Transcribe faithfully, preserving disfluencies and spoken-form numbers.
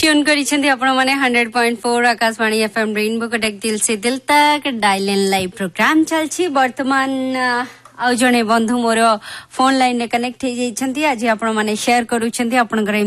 tune करिसेंती आपण माने hundred point four Akashvani FM rainbow Cuttack दिल से दिल तक डायल इन लाइव प्रोग्राम चलछि वर्तमान आ जने बंधु मोर फोन लाइन रे कनेक्ट हे जाइछंती आज आपण माने शेयर करूछंती आपनकर